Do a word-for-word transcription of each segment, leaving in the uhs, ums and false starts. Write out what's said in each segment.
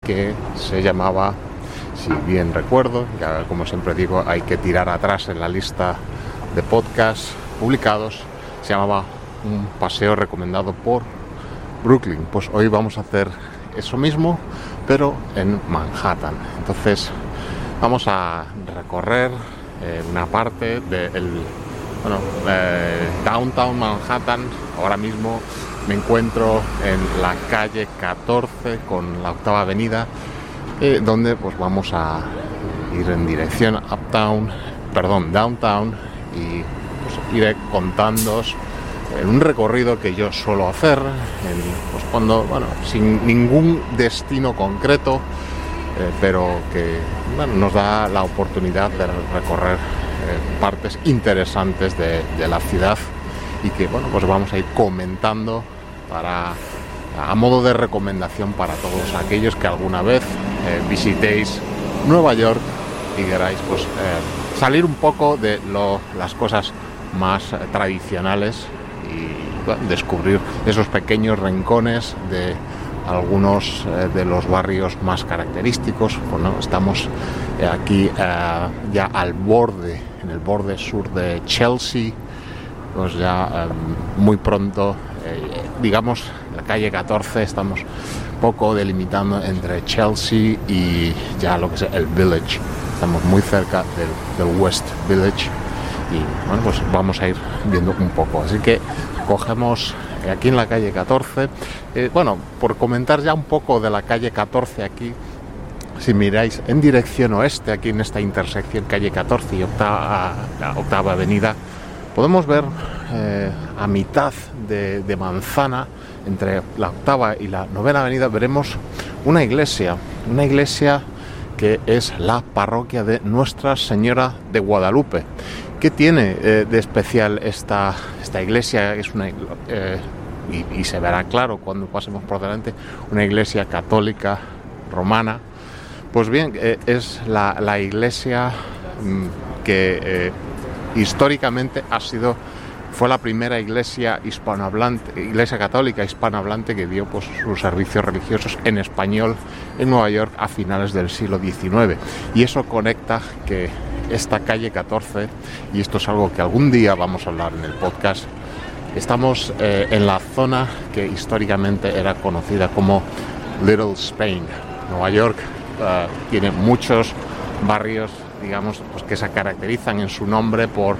que se llamaba, si bien recuerdo, ya como siempre digo, hay que tirar atrás en la lista de podcasts publicados, se llamaba Un paseo recomendado por Brooklyn. Pues hoy vamos a hacer eso mismo, pero en Manhattan. Entonces vamos a recorrer eh, una parte del bueno, eh, Downtown Manhattan. Ahora mismo me encuentro en la calle catorce con la Octava Avenida, eh, donde pues vamos a ir en dirección Uptown, perdón, Downtown, y pues iré contándoos en un recorrido que yo suelo hacer, en, pues cuando, bueno, sin ningún destino concreto, eh, pero que bueno, nos da la oportunidad de recorrer eh, partes interesantes de, de la ciudad y que, bueno, pues vamos a ir comentando para, a modo de recomendación para todos aquellos que alguna vez eh, visitéis Nueva York y queráis, pues, eh, salir un poco de lo, las cosas más eh, tradicionales y bueno, descubrir esos pequeños rincones de algunos eh, de los barrios más característicos. Bueno, estamos eh, aquí eh, ya al borde, en el borde sur de Chelsea, pues ya eh, muy pronto, eh, digamos, la calle catorce, estamos poco delimitando entre Chelsea y ya lo que es el Village. Estamos muy cerca del, del West Village. Y bueno, pues vamos a ir viendo un poco. Así que cogemos aquí en la calle catorce. Eh, bueno, por comentar ya un poco de la calle catorce aquí, si miráis en dirección oeste, aquí en esta intersección calle catorce y octava, la Octava Avenida, podemos ver eh, a mitad de, de manzana, entre la Octava y la Novena Avenida, veremos una iglesia, una iglesia que es la parroquia de Nuestra Señora de Guadalupe. ¿Qué tiene eh, de especial esta, esta iglesia? Es una eh, y, y se verá claro cuando pasemos por delante, una iglesia católica romana. Pues bien, eh, es la, la iglesia mmm, que eh, históricamente ha sido fue la primera iglesia hispanohablante, iglesia católica hispanohablante que dio pues sus servicios religiosos en español en Nueva York a finales del siglo diecinueve. Y eso conecta que esta calle catorce, y esto es algo que algún día vamos a hablar en el podcast, estamos eh, en la zona que históricamente era conocida como Little Spain. Nueva York uh, tiene muchos barrios, digamos, pues, que se caracterizan en su nombre por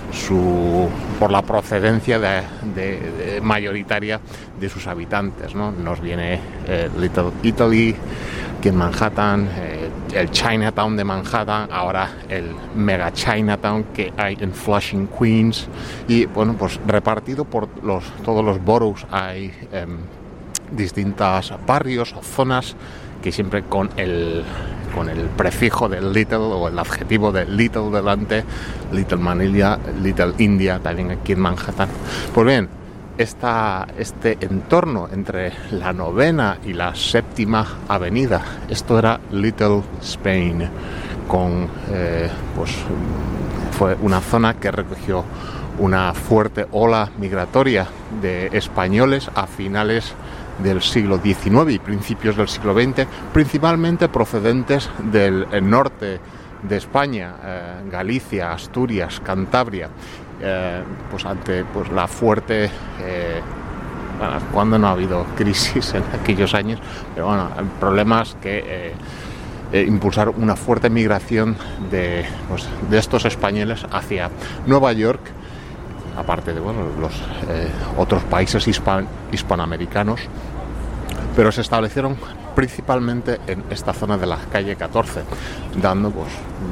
su por la procedencia de, de, de mayoritaria de sus habitantes, ¿no? Nos viene eh, Little Italy, aquí en Manhattan, eh, el Chinatown de Manhattan, ahora el Mega Chinatown que hay en Flushing, Queens, y bueno, pues repartido por los todos los boroughs hay eh, distintos barrios o zonas que siempre con el con el prefijo de Little o el adjetivo de Little delante, Little Manila, Little India, también aquí en Manhattan. Pues bien, esta, este entorno entre la Novena y la Séptima Avenida, esto era Little Spain, con eh, pues fue una zona que recogió una fuerte ola migratoria de españoles a finales del siglo diecinueve y principios del siglo veinte, principalmente procedentes del norte de España, eh, Galicia, Asturias, Cantabria, eh, pues ante pues la fuerte, eh, bueno, cuando no ha habido crisis en aquellos años, pero bueno, problemas que eh, eh, impulsaron una fuerte migración de, pues, de estos españoles hacia Nueva York, aparte de bueno, los eh, otros países hispan, hispanoamericanos, pero se establecieron principalmente en esta zona de la calle catorce, dando pues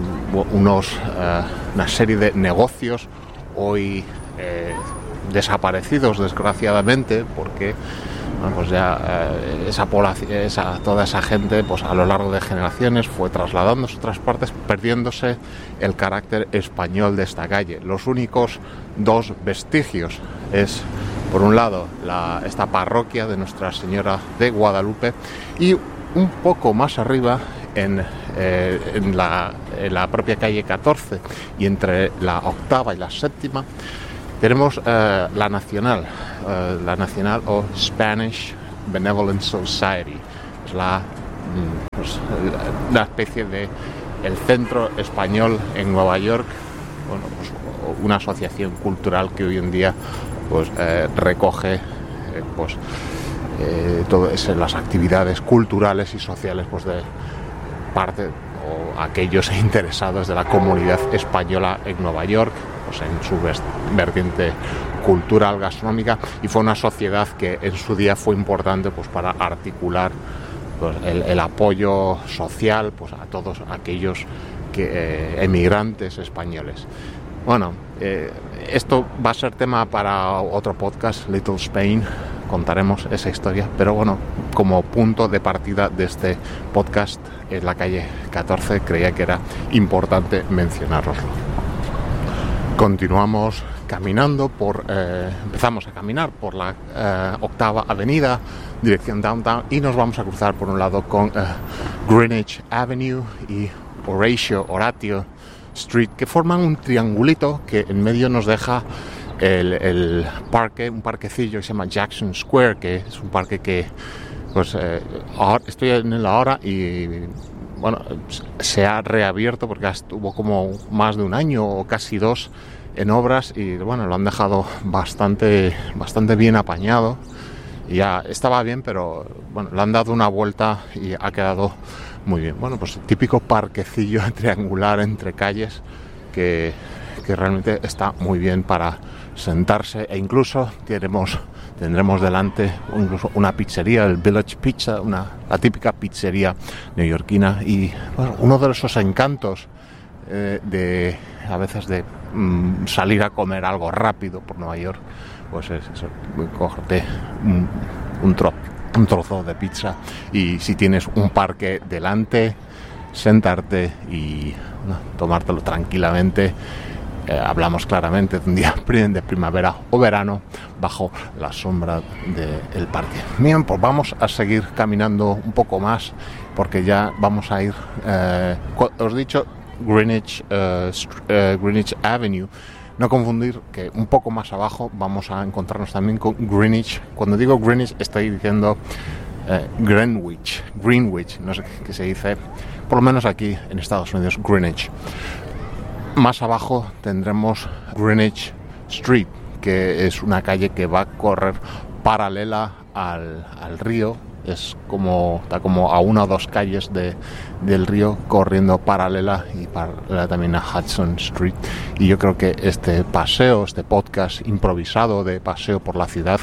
unos eh, una serie de negocios hoy eh, desaparecidos desgraciadamente, porque bueno, pues ya eh, esa población, esa, toda esa gente pues a lo largo de generaciones fue trasladándose a otras partes, perdiéndose el carácter español de esta calle. Los únicos dos vestigios es, por un lado, la, esta parroquia de Nuestra Señora de Guadalupe, y un poco más arriba en, eh, en, la, en la propia calle catorce y entre la Octava y la Séptima tenemos eh, la Nacional, eh, la Nacional o Spanish Benevolent Society, es la pues, una especie de el Centro Español en Nueva York, bueno, pues, una asociación cultural que hoy en día pues eh, recoge eh, pues eh, todas las actividades culturales y sociales pues de parte o aquellos interesados de la comunidad española en Nueva York, pues en su vertiente cultural, gastronómica, y fue una sociedad que en su día fue importante pues para articular pues, el, el apoyo social pues a todos aquellos que, eh, emigrantes españoles. Bueno, eh, esto va a ser tema para otro podcast, Little Spain, contaremos esa historia, pero bueno, como punto de partida de este podcast en la calle catorce creía que era importante mencionaroslo. Continuamos caminando por, eh, empezamos a caminar por la eh, octava avenida, dirección downtown, y nos vamos a cruzar por un lado con eh, Greenwich Avenue y Horatio, Horatio Street, que forman un triangulito que en medio nos deja el, el parque, un parquecillo que se llama Jackson Square, que es un parque que pues eh, ahora, estoy en él ahora y bueno, se ha reabierto porque estuvo como más de un año o casi dos en obras y bueno, lo han dejado bastante, bastante bien apañado. Ya estaba bien, pero bueno, le han dado una vuelta y ha quedado muy bien. Bueno, pues el típico parquecillo triangular entre calles que, que realmente está muy bien para sentarse, e incluso tendremos, tendremos delante incluso una pizzería, el Village Pizza, una, la típica pizzería neoyorquina, y bueno, uno de esos encantos eh, de a veces de mm, salir a comer algo rápido por Nueva York, pues es eso, cogerte un, un, tro, un trozo de pizza y si tienes un parque delante, sentarte y no, tomártelo tranquilamente. Eh, hablamos claramente de un día de primavera o verano bajo la sombra del parque. Bien, pues vamos a seguir caminando un poco más porque ya vamos a ir, eh, os he dicho Greenwich, uh, uh, Greenwich Avenue. No confundir que un poco más abajo vamos a encontrarnos también con Greenwich. Cuando digo Greenwich estoy diciendo eh, Greenwich, Greenwich, no sé qué se dice, por lo menos aquí en Estados Unidos, Greenwich. Más abajo tendremos Greenwich Street, que es una calle que va a correr paralela al, al río. Es como, está como a una o dos calles de, del río, corriendo paralela y paralela también a Hudson Street. Y yo creo que este paseo, este podcast improvisado de paseo por la ciudad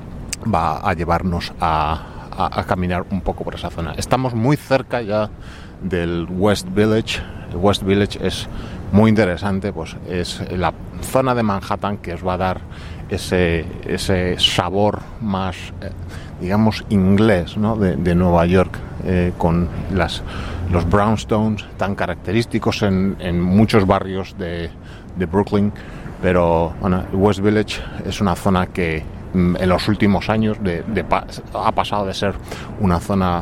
va a llevarnos a, a, a caminar un poco por esa zona. Estamos muy cerca ya del West Village. El West Village es muy interesante, pues es la zona de Manhattan que os va a dar ese, ese sabor más, eh, digamos, inglés, ¿no? de, de Nueva York, eh, con las, los brownstones tan característicos en, en muchos barrios de, de Brooklyn. Pero bueno, el West Village es una zona que mm, en los últimos años de, de, ha pasado de ser una zona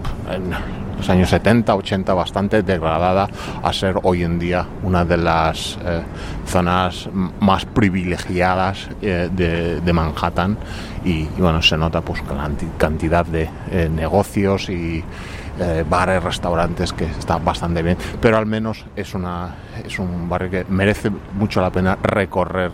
en los años setenta, ochenta bastante degradada a ser hoy en día una de las eh, zonas más privilegiadas eh, de, de Manhattan, y, y bueno, se nota pues la cantidad de eh, negocios y eh, bares, restaurantes que está bastante bien, pero al menos es una es un barrio que merece mucho la pena recorrer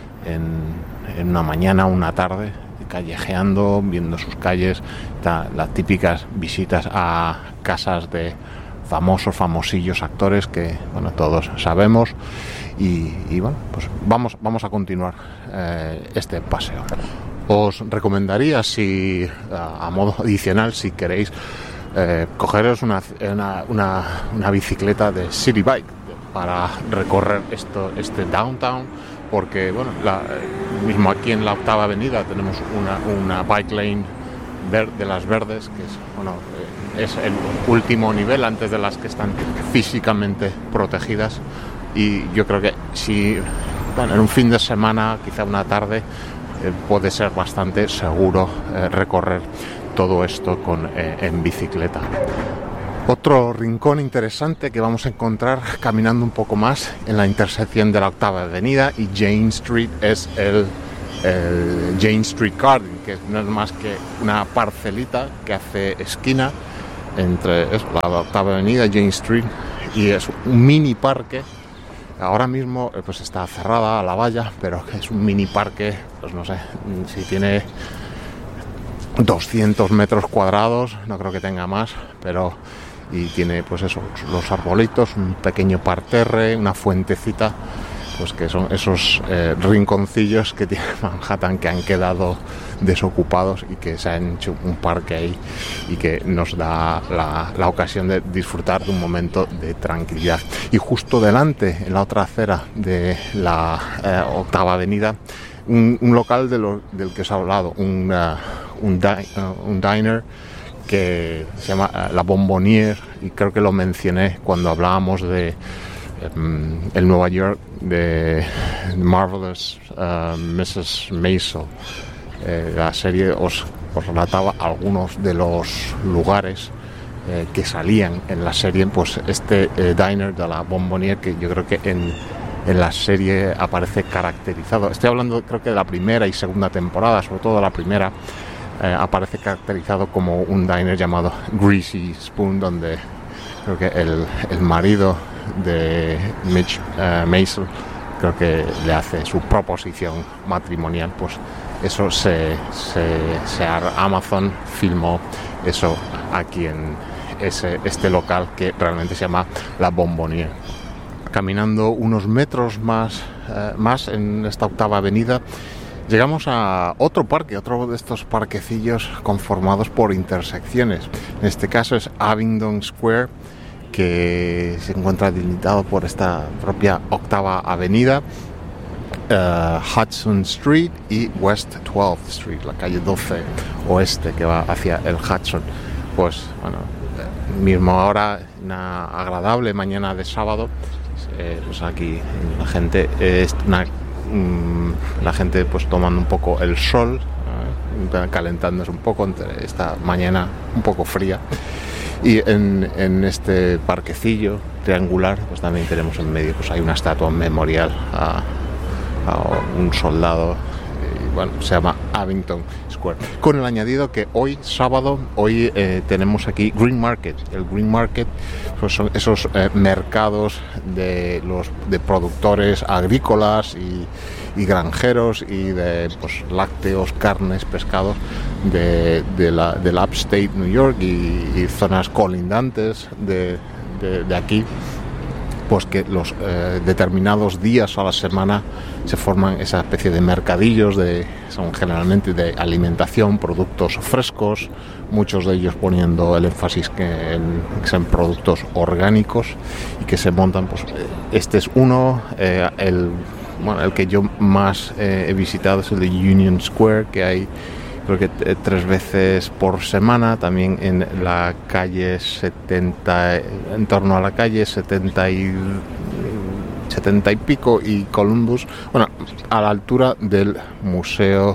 en, en una mañana, una tarde, callejeando, viendo sus calles, ta, las típicas visitas a casas de famosos, famosillos actores que, bueno, todos sabemos, y, y bueno, pues vamos, vamos a continuar eh, este paseo. Os recomendaría, si a, a modo adicional, si queréis eh, cogeros una, una, una, una bicicleta de City Bike para recorrer esto, este downtown, porque bueno, la, mismo aquí en la octava avenida tenemos una, una bike lane ver, de las verdes, que es, bueno, eh, es el último nivel antes de las que están físicamente protegidas, y yo creo que si bueno, en un fin de semana, quizá una tarde, eh, puede ser bastante seguro eh, recorrer todo esto con, eh, en bicicleta. Otro rincón interesante que vamos a encontrar caminando un poco más en la intersección de la octava avenida y Jane Street es el, el Jane Street Garden, que no es más que una parcelita que hace esquina entre es, la octava avenida, Jane Street, y es un mini parque. Ahora mismo pues está cerrada la valla, pero es un mini parque, pues no sé, si tiene doscientos metros cuadrados, no creo que tenga más, pero y tiene pues eso, los arbolitos, un pequeño parterre, una fuentecita, pues que son esos eh, rinconcillos que tiene Manhattan que han quedado desocupados y que se han hecho un parque ahí y que nos da la, la ocasión de disfrutar de un momento de tranquilidad. Y justo delante, en la otra acera de la eh, octava avenida, un, un local de lo, del que os he hablado, un, uh, un, di, uh, un diner que se llama uh, La Bonbonnière, y creo que lo mencioné cuando hablábamos de um, el Nueva York de Marvelous uh, missus Maisel. Eh, la serie os, os relataba algunos de los lugares eh, que salían en la serie, pues este eh, diner de La Bonbonnière, que yo creo que en, en la serie aparece caracterizado, estoy hablando creo que de la primera y segunda temporada, sobre todo la primera, eh, aparece caracterizado como un diner llamado Greasy Spoon, donde creo que el, el marido de Mitch uh, Maisel creo que le hace su proposición matrimonial. Pues eso se, se, se Amazon filmó eso aquí en ese, este local que realmente se llama La Bonbonnière. Caminando unos metros más, eh, más en esta octava avenida, llegamos a otro parque, otro de estos parquecillos conformados por intersecciones. En este caso es Abingdon Square, que se encuentra delimitado por esta propia octava avenida, uh, Hudson Street y West twelfth Street, la calle doce oeste que va hacia el Hudson. Pues bueno, mismo ahora, una agradable mañana de sábado, eh, pues aquí la gente eh, es una, um, la gente pues tomando un poco el sol, eh, calentándose un poco entre esta mañana un poco fría. Y en, en este parquecillo triangular pues también tenemos en medio, pues hay una estatua memorial a, a un soldado, y bueno, se llama Abingdon Square, con el añadido que hoy sábado, hoy eh, tenemos aquí Green Market. El Green Market pues son esos eh, mercados de los de productores agrícolas y, y granjeros y de pues lácteos, carnes, pescados de, de la del upstate New York y, y zonas colindantes de, de, de aquí, pues que los eh, determinados días a la semana se forman esa especie de mercadillos, de, son generalmente de alimentación, productos frescos, muchos de ellos poniendo el énfasis que en, que son productos orgánicos y que se montan, pues este es uno, eh, el, bueno, el que yo más eh, he visitado es el de Union Square, que hay creo que t- tres veces por semana, también en la calle setenta, en torno a la calle setenta y setenta y pico y Columbus, bueno, a la altura del Museo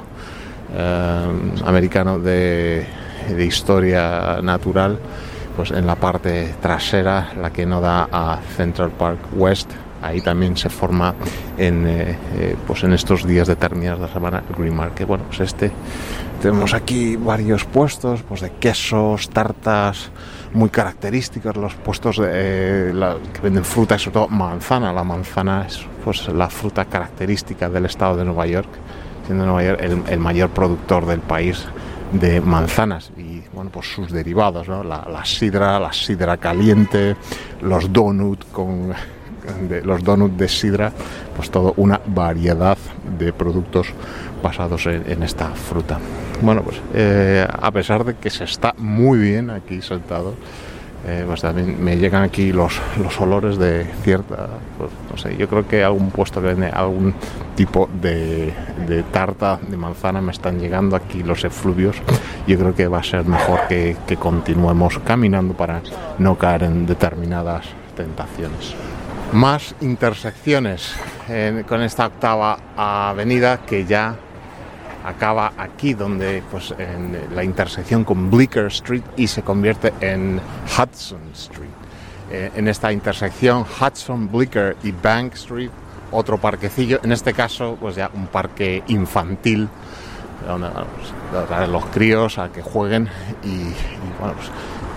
eh, Americano de, de Historia Natural, pues en la parte trasera, la que no da a Central Park West. Ahí también se forma en, eh, eh, pues en estos días determinados de la semana el Green Market. Bueno, pues este tenemos aquí varios puestos pues de quesos, tartas muy característicos, los puestos de, eh, la, que venden fruta y sobre todo manzana. La manzana es pues la fruta característica del estado de Nueva York, siendo Nueva York el, el mayor productor del país de manzanas y bueno, pues sus derivados, ¿no? La, la sidra, la sidra caliente, los donuts con de los donuts de sidra, pues todo una variedad de productos basados en, en esta fruta. Bueno, pues eh, a pesar de que se está muy bien aquí sentado, eh, pues también me llegan aquí los, los olores de cierta, pues, no sé, yo creo que algún puesto que vende algún tipo de, de tarta de manzana me están llegando aquí los efluvios. Yo creo que va a ser mejor que, que continuemos caminando para no caer en determinadas tentaciones. Más intersecciones eh, con esta octava avenida que ya acaba aquí, donde pues en la intersección con Bleecker Street y se convierte en Hudson Street. Eh, en esta intersección Hudson, Bleecker y Bank Street, otro parquecillo, en este caso pues ya un parque infantil, donde bueno, pues, los críos a que jueguen y, y bueno, pues,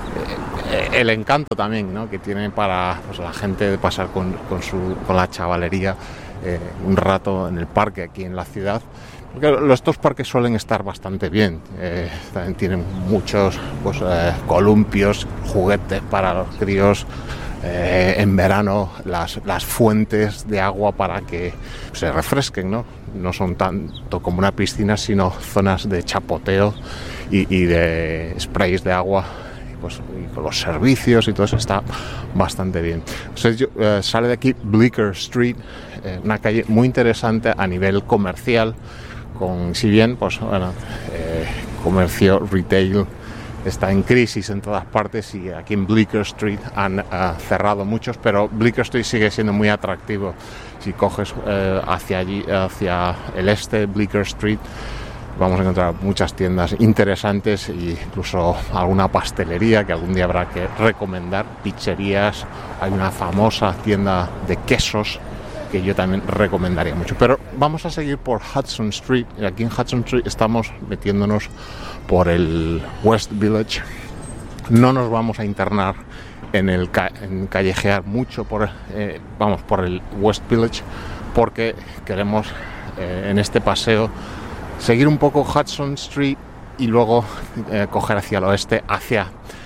eh, el encanto también, ¿no?, que tiene para, pues, la gente de pasar con, con, su, con la chavalería eh, un rato en el parque aquí en la ciudad. Porque estos parques suelen estar bastante bien, eh, también tienen muchos, pues, eh, columpios, juguetes para los críos, eh, en verano las, las fuentes de agua para que se refresquen, ¿no? No son tanto como una piscina, sino zonas de chapoteo y, y de sprays de agua, y, pues, y con los servicios y todo eso está bastante bien. Entonces, yo, eh, sale de aquí Bleecker Street, eh, una calle muy interesante a nivel comercial, con, si bien, pues, bueno, eh, comercio, retail está en crisis en todas partes, y aquí en Bleecker Street han uh, cerrado muchos, pero Bleecker Street sigue siendo muy atractivo. Si coges uh, hacia allí, hacia el este, Bleecker Street, vamos a encontrar muchas tiendas interesantes, e incluso alguna pastelería que algún día habrá que recomendar, pizzerías. Hay una famosa tienda de quesos que yo también recomendaría mucho. Pero vamos a seguir por Hudson Street, y aquí en Hudson Street estamos metiéndonos por el West Village. No nos vamos a internar en el ca- en callejear mucho por, eh, vamos, por el West Village, porque queremos eh, en este paseo seguir un poco Hudson Street y luego eh, coger hacia el oeste, hacia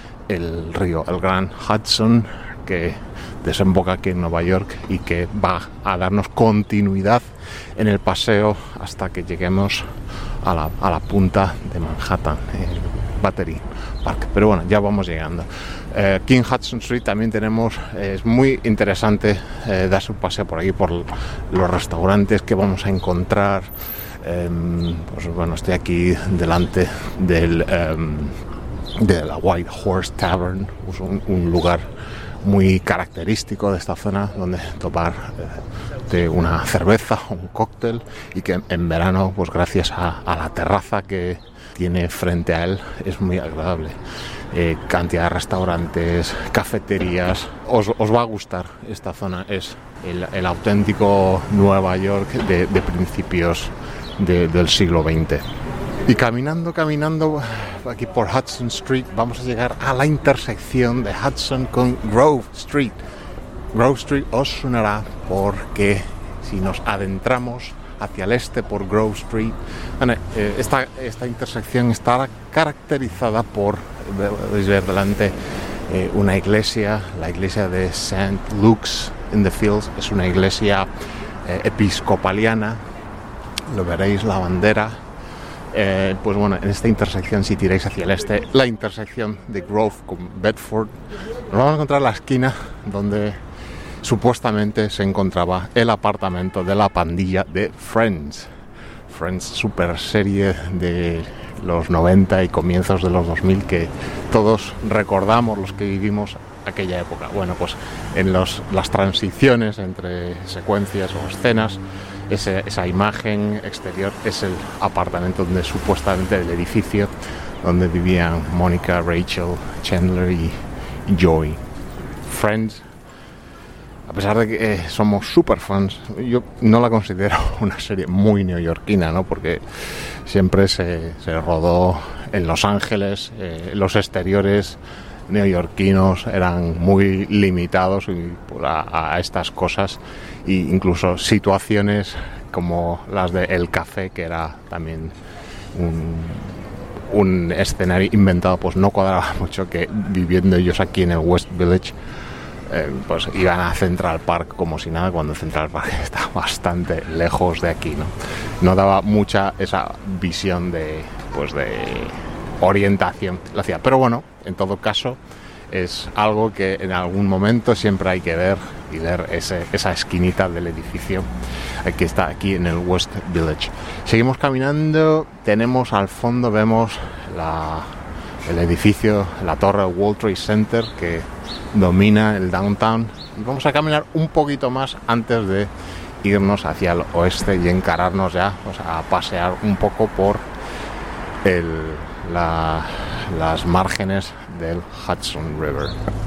el río, el Gran Hudson, que desemboca aquí en Nueva York y que va a darnos continuidad en el paseo hasta que lleguemos a la, a la punta de Manhattan, el Battery Park. Pero bueno, ya vamos llegando. Eh, aquí en Hudson Street también tenemos, eh, es muy interesante eh, darse un paseo por aquí, por los restaurantes que vamos a encontrar. Eh, pues bueno, estoy aquí delante del, eh, de la White Horse Tavern, pues un, un lugar muy característico de esta zona, donde tomar eh, de una cerveza o un cóctel, y que en verano, pues gracias a, a la terraza que tiene frente a él, es muy agradable. Eh, cantidad de restaurantes, cafeterías, os, os va a gustar esta zona. Es el, el auténtico Nueva York de, de principios de, del siglo veinte. Y caminando, caminando aquí por Hudson Street, vamos a llegar a la intersección de Hudson con Grove Street. Grove Street os sonará porque si nos adentramos hacia el este por Grove Street, bueno, eh, esta, esta intersección está caracterizada por, podéis ver delante, eh, una iglesia, la iglesia de Saint Luke's in the Fields. Es una iglesia eh, episcopaliana, lo veréis, la bandera. Eh, pues bueno, en esta intersección, si tiráis hacia el este, la intersección de Grove con Bedford, nos vamos a encontrar la esquina donde supuestamente se encontraba el apartamento de la pandilla de Friends. Friends, super serie de los noventa y comienzos de los dos mil que todos recordamos, los que vivimos aquella época. Bueno, pues en los, las transiciones entre secuencias o escenas, Ese, esa imagen exterior es el apartamento donde supuestamente, el edificio donde vivían Mónica, Rachel, Chandler y, y Joey. Friends, a pesar de que eh, somos super fans, yo no la considero una serie muy neoyorquina, ¿no? Porque siempre se, se rodó en Los Ángeles, eh, los exteriores neoyorquinos eran muy limitados a, a estas cosas, e incluso situaciones como las de El Café, que era también un, un escenario inventado, pues no cuadraba mucho que viviendo ellos aquí en el West Village, eh, pues iban a Central Park como si nada, cuando Central Park está bastante lejos de aquí, ¿no? No daba mucha esa visión de, pues de orientación la ciudad, pero bueno, en todo caso es algo que en algún momento siempre hay que ver, y ver ese, esa esquinita del edificio que está aquí en el West Village. Seguimos caminando, tenemos al fondo, vemos la, el edificio, la torre World Trade Center que domina el downtown, y vamos a caminar un poquito más antes de irnos hacia el oeste y encararnos ya, pues, a pasear un poco por el, la, las márgenes del Hudson River.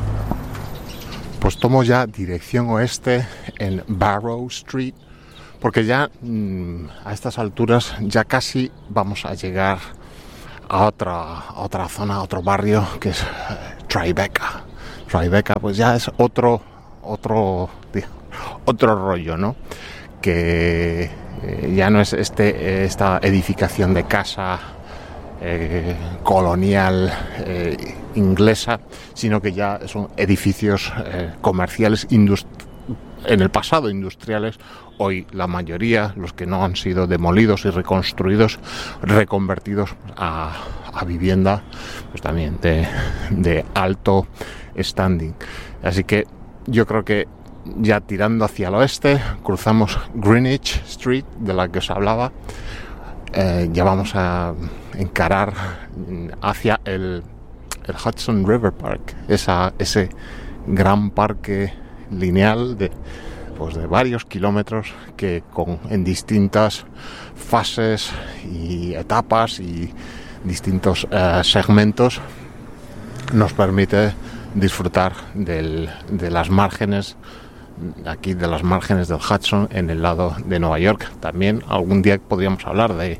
Pues tomo ya dirección oeste en Barrow Street, porque ya mmm, a estas alturas ya casi vamos a llegar a otra, a otra zona, a otro barrio que es Tribeca. Tribeca pues ya es otro, otro, otro rollo, ¿no? Que eh, ya no es este, esta edificación de casa eh, colonial eh, inglesa, sino que ya son edificios eh, comerciales indust- en el pasado industriales, hoy la mayoría, los que no han sido demolidos y reconstruidos, reconvertidos a, a vivienda, pues también de, de alto standing. Así que yo creo que ya tirando hacia el oeste, cruzamos Greenwich Street, de la que os hablaba, eh, ya vamos a encarar hacia el, el Hudson River Park, esa, ese gran parque lineal de, pues de varios kilómetros que con, en distintas fases y etapas y distintos eh, segmentos nos permite disfrutar del, de las márgenes aquí de las márgenes del Hudson en el lado de Nueva York. También algún día podríamos hablar de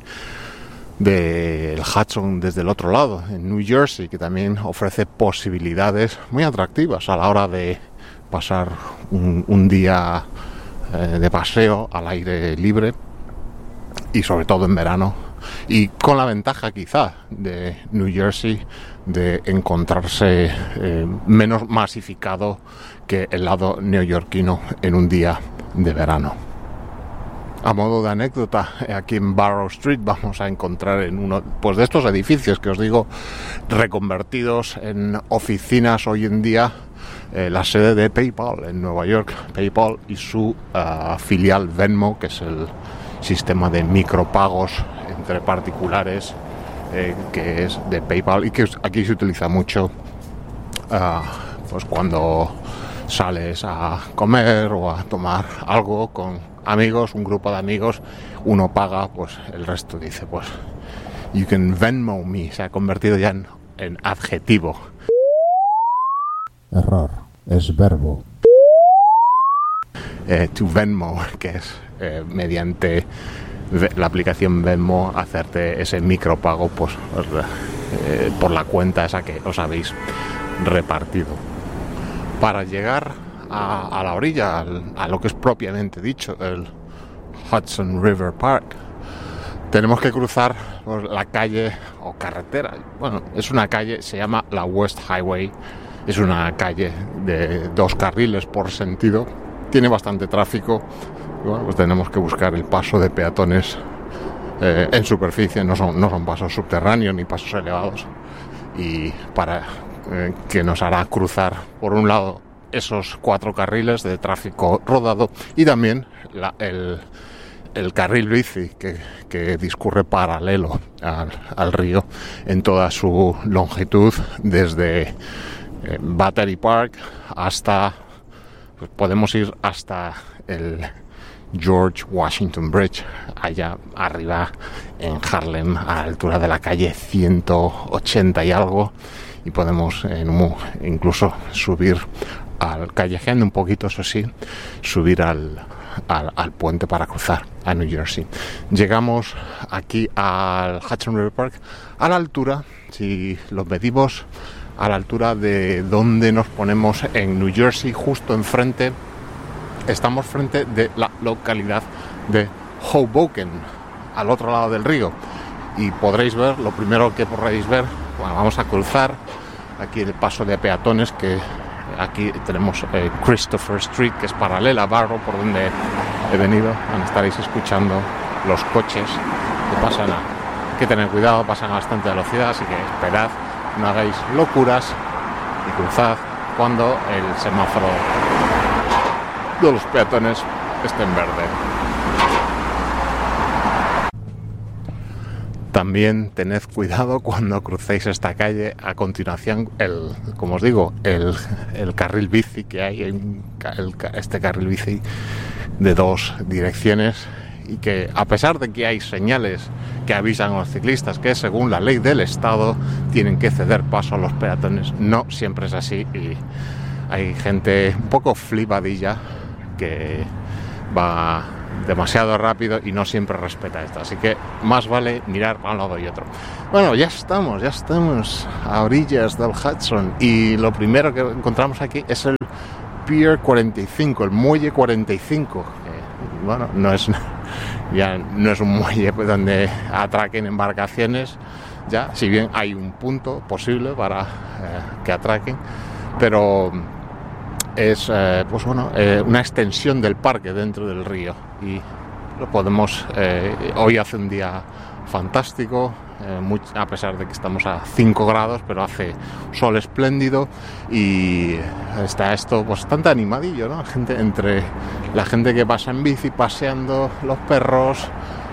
del Hudson desde el otro lado, en New Jersey, que también ofrece posibilidades muy atractivas a la hora de pasar un, un día eh, de paseo al aire libre, y sobre todo en verano, y con la ventaja quizá de New Jersey de encontrarse eh, menos masificado que el lado neoyorquino en un día de verano. A modo de anécdota, aquí en Barrow Street vamos a encontrar en uno pues de estos edificios que os digo, reconvertidos en oficinas hoy en día, eh, la sede de PayPal en Nueva York. PayPal y su uh, filial Venmo, que es el sistema de micropagos entre particulares, eh, que es de PayPal y que aquí se utiliza mucho uh, pues cuando sales a comer o a tomar algo con amigos, un grupo de amigos, uno paga, pues el resto dice, pues you can Venmo me, se ha convertido ya en, en adjetivo. Error, es verbo. Eh, to Venmo, que es eh, mediante la aplicación Venmo hacerte ese micropago pues eh, por la cuenta esa que os habéis repartido. Para llegar a, a la orilla, al, a lo que es propiamente dicho el Hudson River Park, tenemos que cruzar pues, la calle o carretera. Bueno, es una calle, se llama la West Highway, es una calle de dos carriles por sentido, tiene bastante tráfico. Bueno, pues tenemos que buscar el paso de peatones eh, en superficie, no son, no son pasos subterráneos ni pasos elevados, y para eh, que nos hará cruzar por un lado esos cuatro carriles de tráfico rodado y también la, el, el carril bici que, que discurre paralelo al, al río en toda su longitud desde eh, Battery Park hasta, pues podemos ir hasta el George Washington Bridge, allá arriba en Harlem, a la altura de la calle ciento ochenta y algo, y podemos en un, incluso subir al callejeando un poquito, eso sí, subir al, al, al puente para cruzar a New Jersey. Llegamos aquí al Hudson River Park a la altura, si lo medimos, a la altura de donde nos ponemos en New Jersey, justo enfrente. Estamos frente de la localidad de Hoboken, al otro lado del río, y podréis ver, lo primero que podréis ver, bueno, vamos a cruzar aquí el paso de peatones, que aquí tenemos eh, Christopher Street, que es paralela a Barrow, por donde he venido. Bueno, estaréis escuchando los coches que pasan, a, hay que tener cuidado, pasan a bastante velocidad, así que esperad, no hagáis locuras y cruzad cuando el semáforo de los peatones esté en verde. También tened cuidado cuando crucéis esta calle. A continuación, el, como os digo, el, el carril bici que hay, el, el, este carril bici de dos direcciones, y que a pesar de que hay señales que avisan a los ciclistas que según la ley del Estado tienen que ceder paso a los peatones, no siempre es así, y hay gente un poco flipadilla que va demasiado rápido y no siempre respeta esto, así que más vale mirar para un lado y otro. Bueno, ya estamos, ya estamos a orillas del Hudson y lo primero que encontramos aquí es el Pier cuarenta y cinco, el muelle cuarenta y cinco. Eh, bueno, no es ya no es un muelle pues, donde atraquen embarcaciones, ya, si bien hay un punto posible para eh, que atraquen, pero es eh, pues bueno eh, una extensión del parque dentro del río y lo podemos eh, hoy hace un día fantástico, eh, muy, a pesar de que estamos a cinco grados, pero hace sol espléndido y está esto pues bastante animadillo, ¿no? Gente, entre la gente que pasa en bici, paseando, los perros,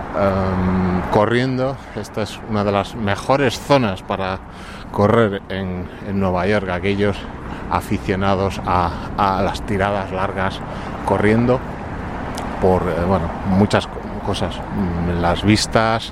um, corriendo. Esta es una de las mejores zonas para correr en, en Nueva York, aquellos aficionados a, a las tiradas largas corriendo por eh, bueno muchas cosas, las vistas.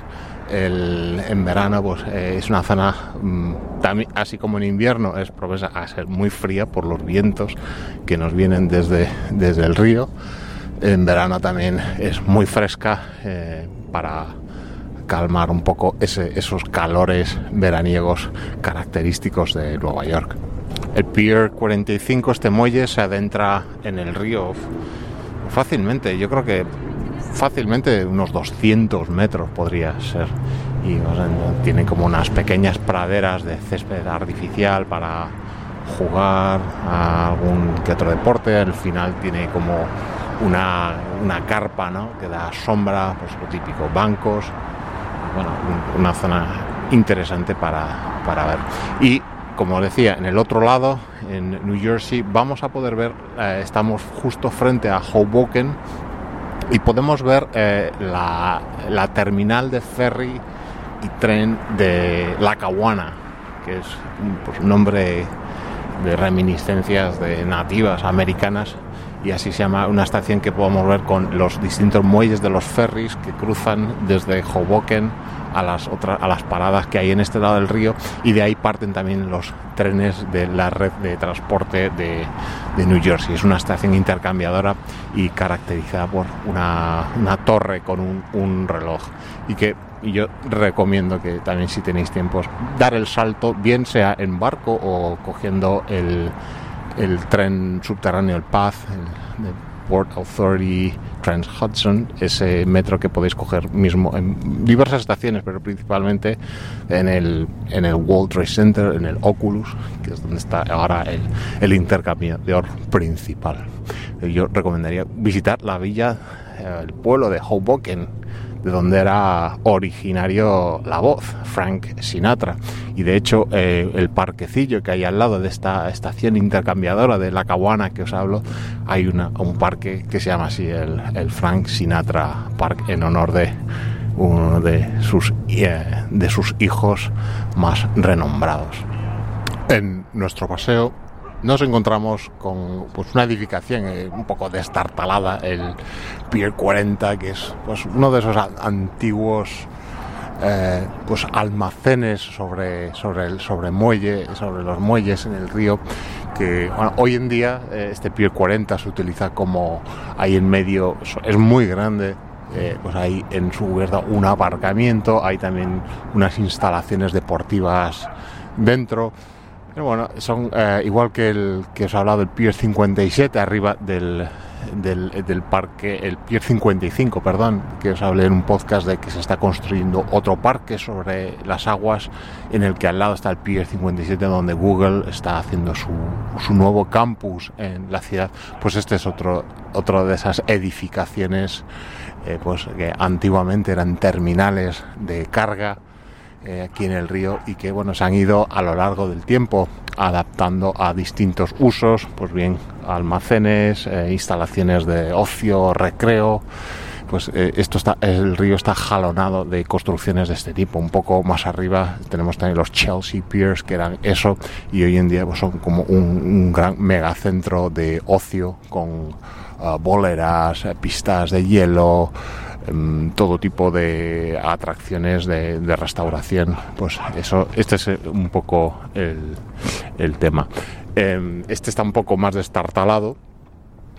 El, en verano pues eh, es una zona mmm, también, así como en invierno es propensa a ser muy fría por los vientos que nos vienen desde, desde el río. En verano también es muy fresca eh, para calmar un poco ese, esos calores veraniegos característicos de Nueva York. El Pier cuarenta y cinco, este muelle, se adentra en el río fácilmente, yo creo que fácilmente unos doscientos metros podría ser, y o sea, tiene como unas pequeñas praderas de césped artificial para jugar a algún que otro deporte. Al final tiene como una, una carpa, ¿no?, que da sombra, pues lo típico, bancos, bueno, una zona interesante para, para ver. Y como decía, en el otro lado, en New Jersey, vamos a poder ver, eh, estamos justo frente a Hoboken y podemos ver eh, la, la terminal de ferry y tren de Lackawanna, que es pues, un nombre de reminiscencias de nativas americanas, y así se llama una estación que podemos ver con los distintos muelles de los ferries que cruzan desde Hoboken a las otras a las paradas que hay en este lado del río, y de ahí parten también los trenes de la red de transporte de, de New Jersey. Es una estación intercambiadora y caracterizada por una, una torre con un, un reloj, y que y yo recomiendo que también, si tenéis tiempo, dar el salto, bien sea en barco o cogiendo el, el tren subterráneo, el Path, el, el Port Authority Trans Hudson, ese metro que podéis coger mismo en diversas estaciones, pero principalmente en el, en el World Trade Center, en el Oculus, que es donde está ahora el, el intercambiador principal. Yo recomendaría visitar la villa, el pueblo de Hoboken, de donde era originario la voz, Frank Sinatra. Y de hecho eh, el parquecillo que hay al lado de esta estación intercambiadora de Lackawanna que os hablo, hay una, un parque que se llama así, el, el Frank Sinatra Park, en honor de uno de sus, eh, de sus hijos más renombrados. En nuestro paseo nos encontramos con pues, una edificación eh, un poco destartalada, el Pier cuarenta, que es pues, uno de esos a- antiguos eh, pues, almacenes sobre, sobre, el, sobre, muelle, sobre los muelles en el río, que bueno, hoy en día eh, este Pier cuarenta se utiliza como, ahí en medio, es muy grande. Eh, pues hay en su cubierta un aparcamiento, hay también unas instalaciones deportivas dentro. Pero bueno, son eh, igual que el que os he hablado del Pier cincuenta y siete, arriba del, del, del parque, el Pier cincuenta y cinco, perdón, que os hablé en un podcast de que se está construyendo otro parque sobre las aguas, en el que al lado está el Pier cincuenta y siete, donde Google está haciendo su, su nuevo campus en la ciudad. Pues este es otro, otro de esas edificaciones eh, pues que antiguamente eran terminales de carga Eh, aquí en el río, y que bueno, se han ido a lo largo del tiempo adaptando a distintos usos, pues bien almacenes, eh, instalaciones de ocio, recreo. Pues eh, esto está, el río está jalonado de construcciones de este tipo. Un poco más arriba tenemos también los Chelsea Piers, que eran eso, y hoy en día pues, son como un, un gran megacentro de ocio con uh, boleras, pistas de hielo, todo tipo de atracciones de, de restauración. Pues eso, este es un poco el, el tema. Este está un poco más destartalado,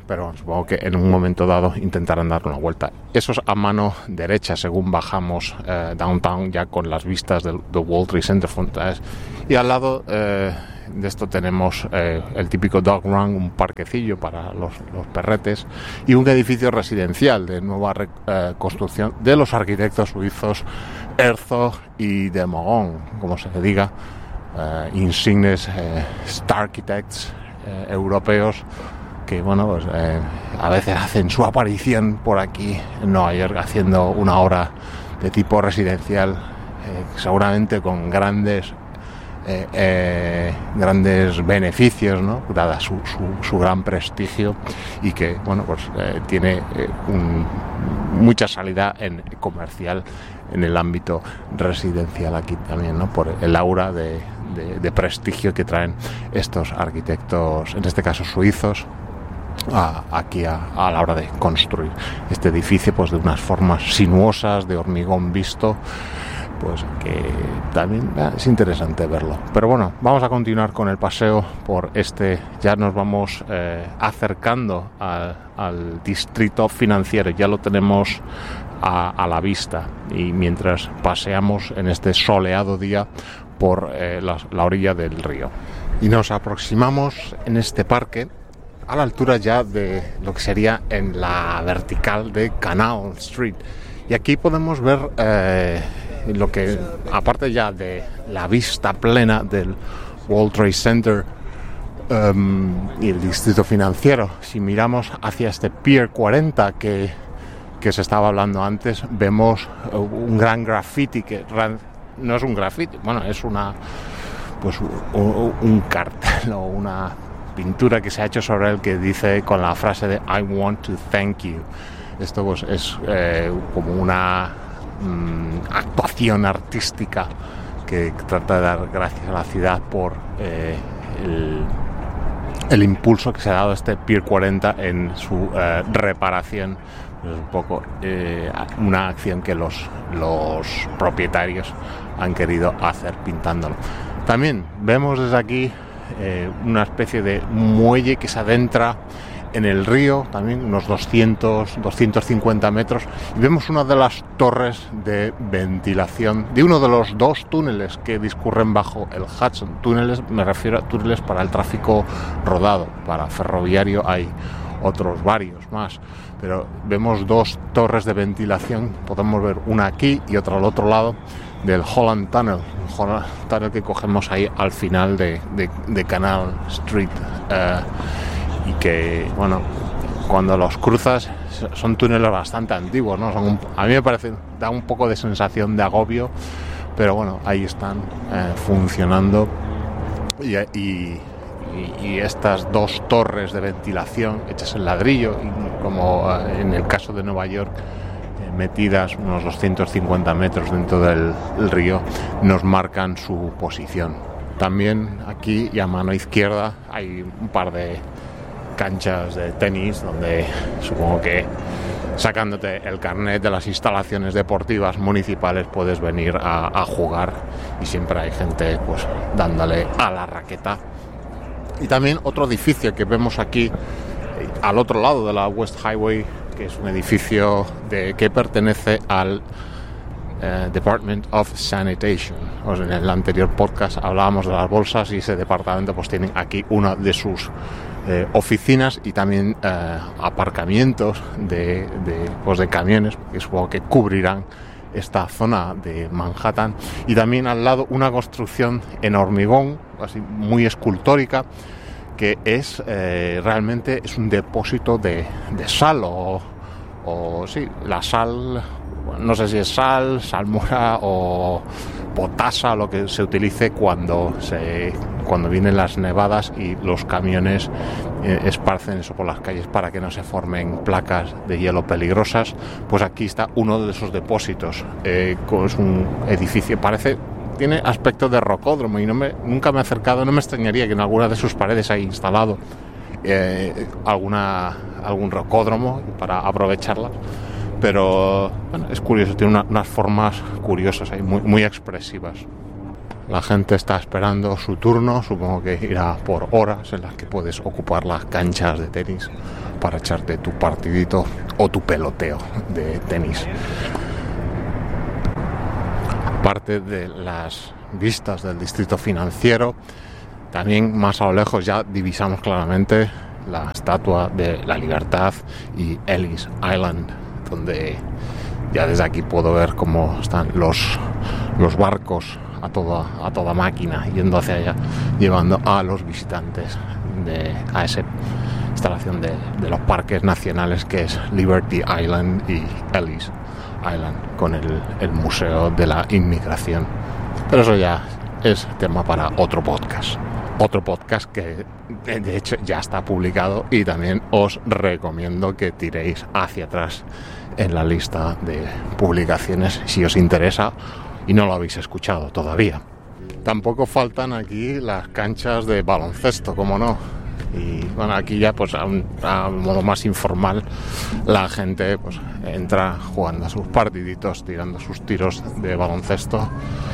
pero supongo que en un momento dado intentarán dar una vuelta. Eso es a mano derecha según bajamos eh, downtown, ya con las vistas del, del World Trade Center. Y al lado eh, de esto tenemos eh, el típico dog run, un parquecillo para los, los perretes, y un edificio residencial de nueva re, eh, construcción de los arquitectos suizos Herzog y de Mauron, como se le diga, eh, insignes eh, star architects eh, europeos que, bueno, pues eh, a veces hacen su aparición por aquí en Nueva York haciendo una obra de tipo residencial, eh, seguramente con grandes eh, eh, grandes beneficios, ¿no? Dada su, su, su gran prestigio, y que, bueno, pues eh, tiene eh, un, mucha salida en comercial en el ámbito residencial aquí también, ¿no? Por el aura de, de, de prestigio que traen estos arquitectos, en este caso suizos, A, aquí a, a la hora de construir este edificio, pues de unas formas sinuosas, de hormigón visto, pues que también eh, es interesante verlo. Pero bueno, vamos a continuar con el paseo por este, ya nos vamos eh, acercando a, al distrito financiero, ya lo tenemos a, a la vista, y mientras paseamos en este soleado día por eh, la, la orilla del río, y nos aproximamos en este parque a la altura ya de lo que sería en la vertical de Canal Street. Y aquí podemos ver eh, lo que, aparte ya de la vista plena del World Trade Center um, y el distrito financiero, si miramos hacia este Pier cuarenta que, que se estaba hablando antes, vemos un gran graffiti que no es un graffiti, bueno, es una pues un, un cartel o una pintura que se ha hecho sobre él que dice con la frase de I want to thank you. Esto pues es eh, como una mm, actuación artística que trata de dar gracias a la ciudad por eh, el, el impulso que se ha dado a este Pier cuarenta en su eh, reparación. Es un poco eh, una acción que los, los propietarios han querido hacer pintándolo. También vemos desde aquí Eh, una especie de muelle que se adentra en el río, también unos doscientos, doscientos cincuenta metros, y vemos una de las torres de ventilación de uno de los dos túneles que discurren bajo el Hudson. Túneles, me refiero a túneles para el tráfico rodado, para ferroviario hay otros varios más, pero vemos dos torres de ventilación, podemos ver una aquí y otra al otro lado del Holland Tunnel, Holland Tunnel que cogemos ahí al final de, de, de Canal Street, eh, y que, bueno, cuando los cruzas son túneles bastante antiguos, ¿no? Son un, a mí me parece, da un poco de sensación de agobio, pero bueno, ahí están eh, funcionando, y, y, y estas dos torres de ventilación hechas en ladrillo, y como eh, en el caso de Nueva York, metidas unos doscientos cincuenta metros dentro del río, nos marcan su posición. También aquí y a mano izquierda hay un par de canchas de tenis donde supongo que sacándote el carnet de las instalaciones deportivas municipales puedes venir a, a jugar, y siempre hay gente pues dándole a la raqueta. Y también otro edificio que vemos aquí al otro lado de la West Highway, que es un edificio de, que pertenece al uh, Department of Sanitation. O sea, en el anterior podcast hablábamos de las bolsas, y ese departamento pues tiene aquí una de sus eh, oficinas, y también eh, aparcamientos de, de, pues de camiones, que supongo que cubrirán esta zona de Manhattan. Y también al lado una construcción en hormigón, así muy escultórica, que es eh, realmente es un depósito de, de sal o, o sí, la sal, no sé si es sal, salmuera o potasa, lo que se utilice cuando se cuando vienen las nevadas y los camiones eh, esparcen eso por las calles para que no se formen placas de hielo peligrosas. Pues aquí está uno de esos depósitos. Eh, es un edificio, parece, tiene aspecto de rocódromo, y no me, nunca me he acercado. No me extrañaría que en alguna de sus paredes haya instalado eh, alguna, algún rocódromo para aprovecharla, pero bueno, es curioso, tiene una, unas formas curiosas ahí, muy, muy expresivas. La gente está esperando su turno, supongo que irá por horas en las que puedes ocupar las canchas de tenis para echarte tu partidito o tu peloteo de tenis. Aparte de las vistas del distrito financiero, también más a lo lejos ya divisamos claramente la Estatua de la Libertad y Ellis Island, donde ya desde aquí puedo ver cómo están los, los barcos a toda, a toda máquina yendo hacia allá, llevando a los visitantes de, a esa instalación de, de los parques nacionales que es Liberty Island y Ellis Island, con el, el Museo de la Inmigración. Pero eso ya es tema para otro podcast. Otro podcast que de hecho ya está publicado y también os recomiendo que tiréis hacia atrás en la lista de publicaciones si os interesa y no lo habéis escuchado todavía. Tampoco faltan aquí las canchas de baloncesto, como no. Y bueno, aquí ya pues a un a modo más informal la gente pues entra jugando a sus partiditos, tirando sus tiros de baloncesto.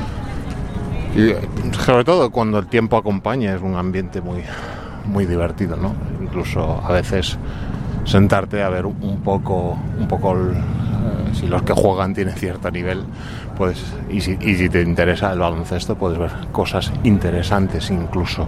Y sobre todo cuando el tiempo acompaña es un ambiente muy muy divertido, ¿no? Incluso a veces sentarte a ver un poco un poco el, eh, si los que juegan tienen cierto nivel, pues y si, y si te interesa el baloncesto puedes ver cosas interesantes incluso.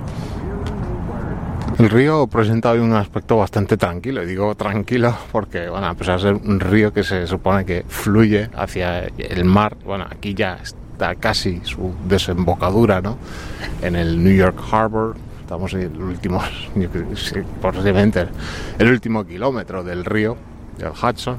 El río presenta hoy un aspecto bastante tranquilo, y digo tranquilo porque, bueno, a pesar de ser un río que se supone que fluye hacia el mar, bueno, aquí ya está casi su desembocadura, ¿no? En el New York Harbor, estamos en el último, posiblemente el último kilómetro del río, del Hudson.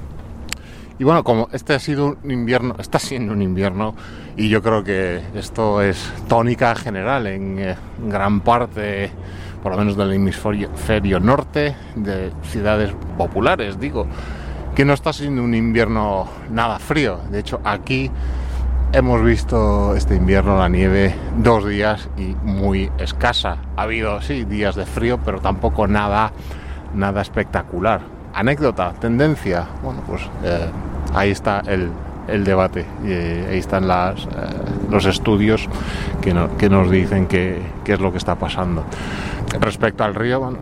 Y bueno, como este ha sido un invierno, está siendo un invierno, y yo creo que esto es tónica general en eh, gran parte, por lo menos del hemisferio norte, de ciudades populares, digo, que no está siendo un invierno nada frío. De hecho, aquí hemos visto este invierno la nieve dos días y muy escasa. Ha habido, sí, días de frío, pero tampoco nada, nada espectacular. Anécdota, tendencia, bueno, pues eh, ahí está el, el debate, eh, ahí están las, eh, los estudios que, no, que nos dicen qué es lo que está pasando. Respecto al río, bueno,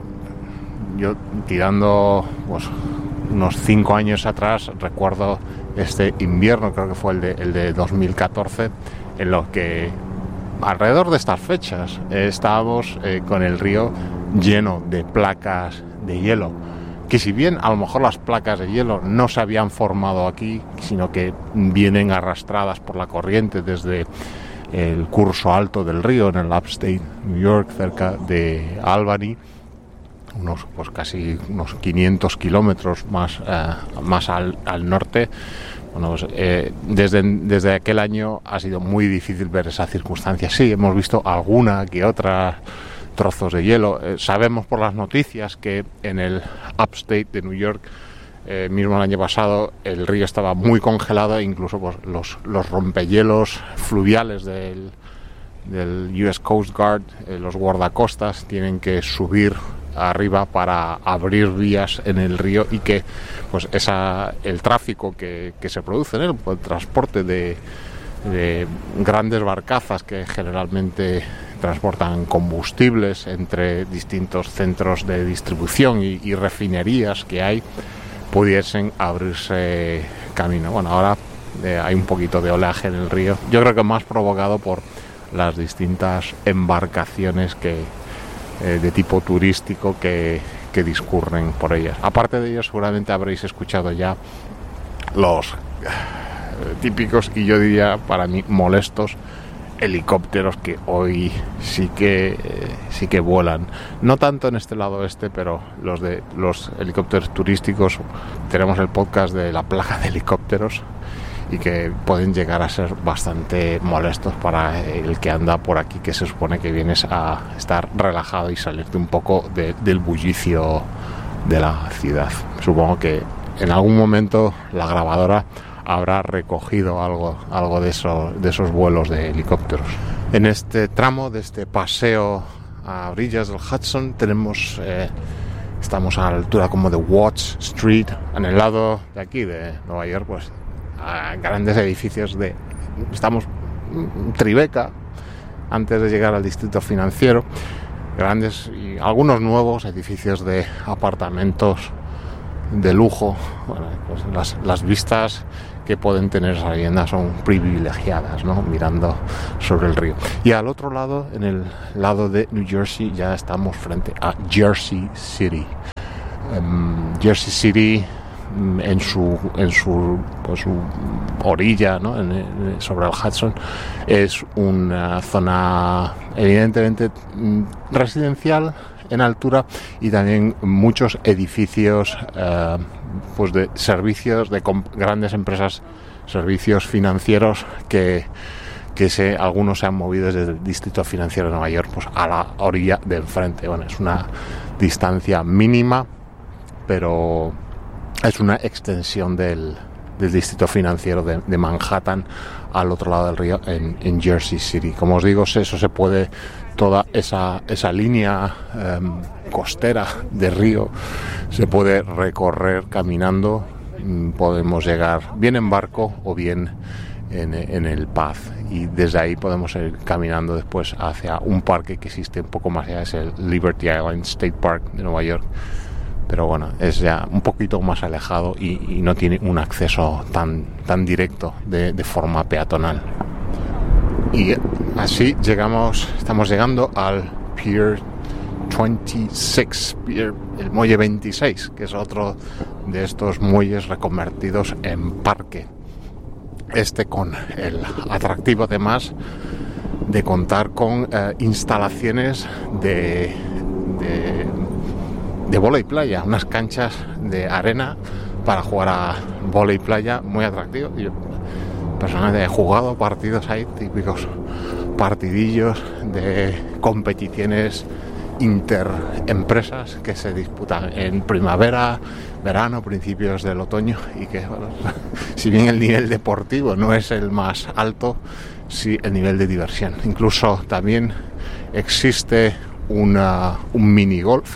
yo tirando pues, unos cinco años atrás, recuerdo este invierno, creo que fue el de, el de dos mil catorce, en lo que alrededor de estas fechas eh, estábamos eh, con el río lleno de placas de hielo, que si bien a lo mejor las placas de hielo no se habían formado aquí, sino que vienen arrastradas por la corriente desde el curso alto del río en el upstate New York, cerca de Albany, unos pues casi unos quinientos kilómetros más, eh, más al, al norte. Bueno, pues, eh, desde, desde aquel año ha sido muy difícil ver esa circunstancia. Sí, hemos visto alguna que otra trozos de hielo. Eh, sabemos por las noticias que en el upstate de New York, eh, mismo el año pasado, el río estaba muy congelado e incluso pues, los, los rompehielos fluviales del, del U S Coast Guard, eh, los guardacostas, tienen que subir arriba para abrir vías en el río y que pues esa el tráfico que, que se produce en él, el transporte de, de grandes barcazas que generalmente transportan combustibles entre distintos centros de distribución y, y refinerías que hay, pudiesen abrirse camino. Bueno, ahora eh, hay un poquito de oleaje en el río, yo creo que más provocado por las distintas embarcaciones que eh, de tipo turístico que, que discurren por ellas. Aparte de ello, seguramente habréis escuchado ya los eh, típicos y yo diría para mí molestos helicópteros que hoy sí que eh, sí que vuelan, no tanto en este lado oeste, pero los de los helicópteros turísticos, tenemos el podcast de la plaga de helicópteros y que pueden llegar a ser bastante molestos para el que anda por aquí, que se supone que vienes a estar relajado y salirte un poco de, del bullicio de la ciudad. Supongo que en algún momento la grabadora habrá recogido algo, algo de, eso, de esos vuelos de helicópteros. En este tramo de este paseo a orillas del Hudson tenemos, eh, estamos a la altura como de Watts Street, en el lado de aquí de Nueva York, pues a grandes edificios de, estamos en Tribeca, antes de llegar al distrito financiero, grandes y algunos nuevos edificios de apartamentos de lujo. Bueno, pues las, las vistas que pueden tener esa vivienda son privilegiadas, ¿no? Mirando sobre el río. Y al otro lado, en el lado de New Jersey, ya estamos frente a Jersey City. Um, Jersey City, en su en su, pues, su orilla, ¿no? en, en, sobre el Hudson, es una zona evidentemente residencial en altura y también muchos edificios eh, pues de servicios de grandes empresas, servicios financieros que que se, algunos se han movido desde el distrito financiero de Nueva York pues a la orilla de enfrente. Bueno, es una distancia mínima, pero es una extensión del, del distrito financiero de, de Manhattan al otro lado del río, en, en Jersey City. Como os digo, eso se puede, toda esa, esa línea eh, costera de río se puede recorrer caminando. Podemos llegar bien en barco o bien en, en el Path, y desde ahí podemos ir caminando después hacia un parque que existe un poco más allá, es el Liberty Island State Park de Nueva York. Pero bueno, es ya un poquito más alejado y, y no tiene un acceso tan, tan directo de, de forma peatonal. Y así llegamos, estamos llegando al Pier veintiséis, Pier, el muelle veintiséis, que es otro de estos muelles reconvertidos en parque. Este con el atractivo además de contar con eh, instalaciones de... de de vóley playa, unas canchas de arena para jugar a vóley playa muy atractivo. Yo personalmente he jugado partidos ahí, típicos partidillos de competiciones interempresas que se disputan en primavera, verano, principios del otoño, y que, bueno, si bien el nivel deportivo no es el más alto, sí el nivel de diversión. Incluso también existe una, un mini golf.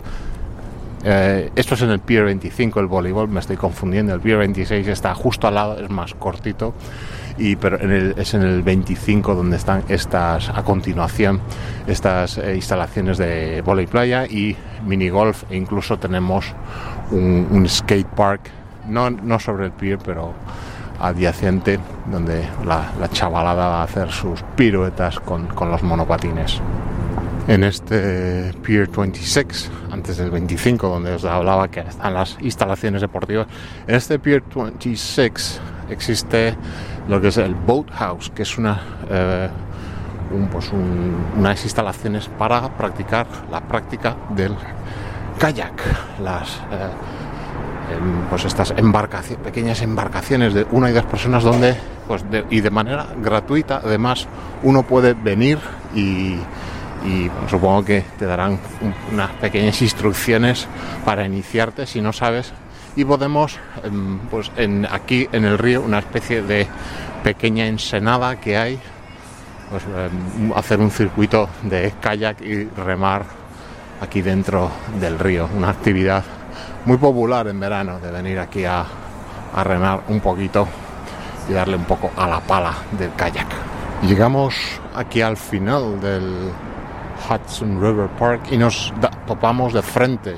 Eh, esto es en el Pier veinticinco, el voleibol, me estoy confundiendo. El Pier veintiséis está justo al lado, es más cortito, y pero en el, es en el veinticinco donde están estas, a continuación, estas eh, instalaciones de vóley playa y mini golf, e incluso tenemos un, un skate park, no, no sobre el pier, pero adyacente, donde la, la chavalada va a hacer sus piruetas con, con los monopatines. En este Pier veintiséis, antes del veinticinco, donde os hablaba que están las instalaciones deportivas, en este Pier veintiséis existe lo que es el Boat House, que es una, eh, un, pues un, unas instalaciones para practicar la práctica del kayak, las eh, en, pues estas embarcaciones, pequeñas embarcaciones de una y dos personas, donde pues de, y de manera gratuita, además, uno puede venir y y bueno, supongo que te darán unas pequeñas instrucciones para iniciarte si no sabes, y podemos pues en, aquí en el río, una especie de pequeña ensenada que hay, pues hacer un circuito de kayak y remar aquí dentro del río, una actividad muy popular en verano, de venir aquí a, a remar un poquito y darle un poco a la pala del kayak. Y llegamos aquí al final del Hudson River Park y nos da, topamos de frente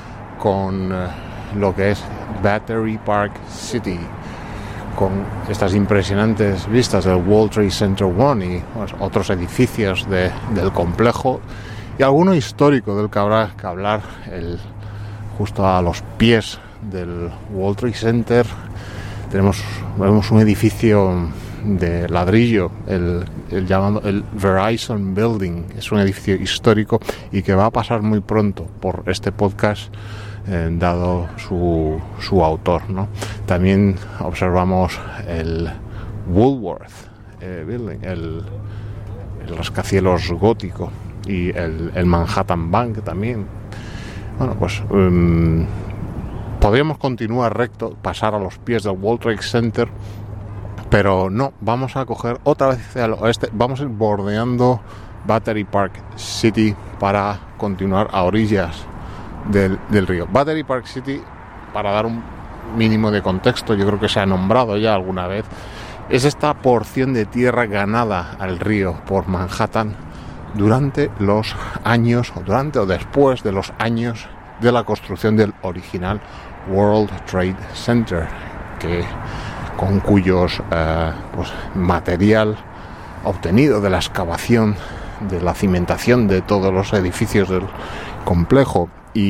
con uh, lo que es Battery Park City, con estas impresionantes vistas del World Trade Center One y pues, otros edificios de, del complejo, y alguno histórico del que habrá que hablar. El, justo a los pies del World Trade Center tenemos vemos un edificio de ladrillo, el, el llamado el Verizon Building. Es un edificio histórico y que va a pasar muy pronto por este podcast, eh, dado su, su autor, ¿no? También observamos el Woolworth eh, Building, el, el rascacielos gótico, y el, el Manhattan Bank también. Bueno, pues um, podríamos continuar recto, pasar a los pies del World Trade Center, pero no, vamos a coger otra vez hacia el oeste, vamos a ir bordeando Battery Park City para continuar a orillas del, del río. Battery Park City, para dar un mínimo de contexto, yo creo que se ha nombrado ya alguna vez, es esta porción de tierra ganada al río por Manhattan durante los años, o durante o después de los años de la construcción del original World Trade Center, que con cuyos eh, pues, material obtenido de la excavación, de la cimentación de todos los edificios del complejo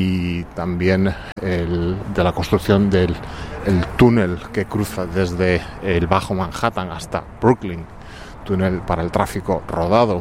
y también el, de la construcción del el túnel que cruza desde el Bajo Manhattan hasta Brooklyn, túnel para el tráfico rodado.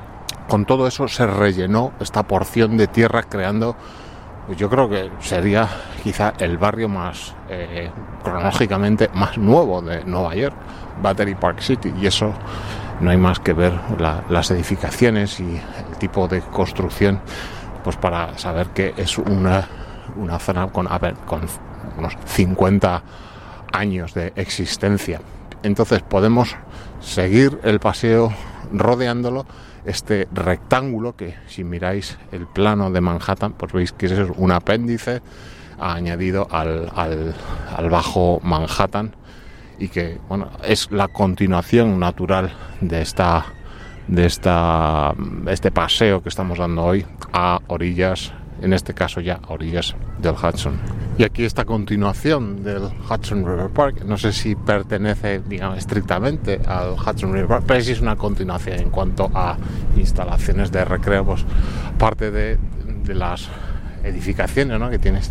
Con todo eso se rellenó esta porción de tierra, creando, pues yo creo que sería quizá el barrio más eh, cronológicamente más nuevo de Nueva York, Battery Park City, y eso no hay más que ver la, las edificaciones y el tipo de construcción, pues para saber que es una, una zona con, a ver, con unos cincuenta años de existencia. Entonces podemos seguir el paseo rodeándolo, este rectángulo que, si miráis el plano de Manhattan, pues veis que es un apéndice añadido al, al, al Bajo Manhattan, y que, bueno, es la continuación natural de esta de esta este paseo que estamos dando hoy a orillas, en este caso ya a orillas del Hudson. Y aquí esta continuación del Hudson River Park, no sé si pertenece, digamos, estrictamente al Hudson River Park, pero sí es una continuación en cuanto a instalaciones de recreo, pues parte de, de las edificaciones, ¿no?, que tiene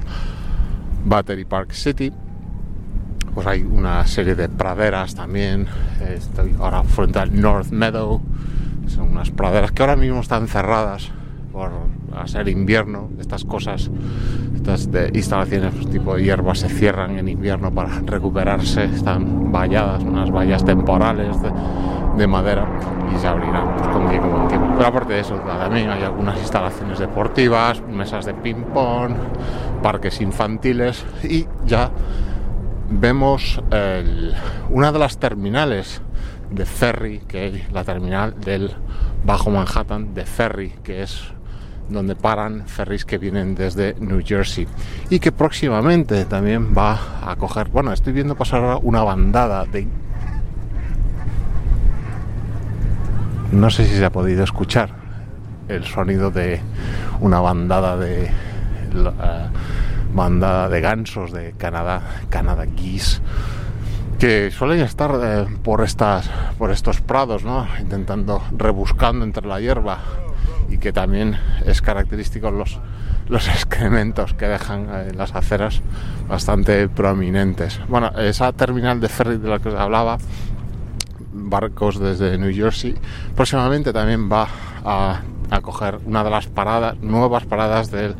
Battery Park City. Pues hay una serie de praderas también. Estoy ahora frente al North Meadow. Son unas praderas que ahora mismo están cerradas por a ser invierno. Estas cosas, estas de instalaciones, pues, tipo de hierbas, se cierran en invierno para recuperarse. Están valladas, unas vallas temporales de, de madera, y se abrirán pues, con tiempo, con tiempo. Pero aparte de eso, también hay algunas instalaciones deportivas, mesas de ping pong, parques infantiles, y ya vemos el, una de las terminales de ferry, que es la terminal del Bajo Manhattan de ferry, que es donde paran ferries que vienen desde New Jersey, y que próximamente también va a coger, bueno, estoy viendo pasar ahora una bandada de, no sé si se ha podido escuchar el sonido de una bandada de uh, bandada de gansos de Canadá, Canada Geese, que suelen estar eh, por estas por estos prados, ¿no?, intentando, rebuscando entre la hierba, y que también es característico los los excrementos que dejan en las aceras, bastante prominentes. Bueno, esa terminal de ferry de la que os hablaba, barcos desde New Jersey, próximamente también va a, a coger una de las paradas, nuevas paradas del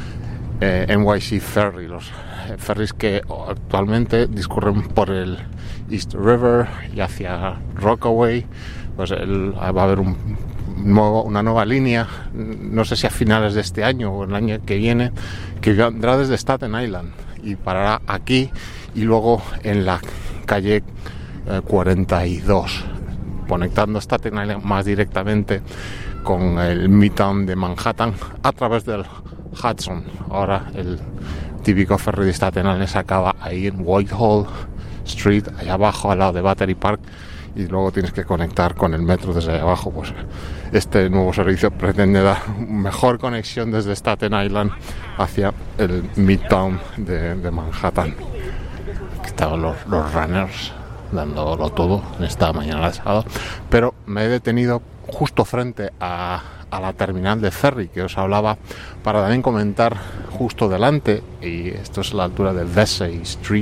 Eh, N Y C Ferry, los eh, ferries que actualmente discurren por el East River y hacia Rockaway. Pues el, va a haber un nuevo, una nueva línea, no sé si a finales de este año o el año que viene, que vendrá desde Staten Island y parará aquí, y luego en la calle eh, cuarenta y dos, conectando Staten Island más directamente con el Midtown de Manhattan a través del Hudson. Ahora el típico ferry de Staten Island se acaba ahí en Whitehall Street, allá abajo al lado de Battery Park, y luego tienes que conectar con el metro desde allá abajo. Pues este nuevo servicio pretende dar mejor conexión desde Staten Island hacia el Midtown de, de Manhattan. Aquí estaban los, los runners dándolo todo en esta mañana de sábado, pero me he detenido justo frente a, a la terminal de ferry que os hablaba, para también comentar justo delante, y esto es la altura de Vesey Street,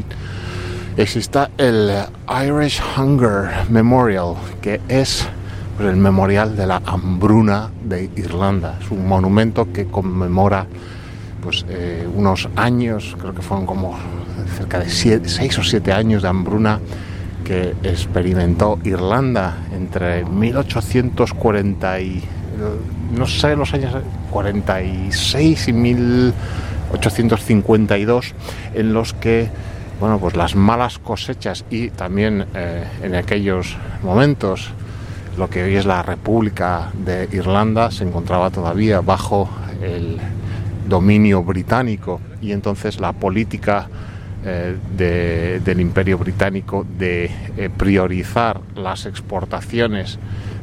existe el Irish Hunger Memorial, que es pues, el memorial de la hambruna de Irlanda. Es un monumento que conmemora pues eh, unos años, creo que fueron como cerca de siete, seis o siete años de hambruna que experimentó Irlanda entre mil ochocientos cuarenta y no sé los años cuarenta y seis y mil ochocientos cincuenta y dos, en los que bueno pues las malas cosechas, y también eh, en aquellos momentos lo que hoy es la República de Irlanda se encontraba todavía bajo el dominio británico, y entonces la política eh, de, del Imperio Británico de eh, priorizar las exportaciones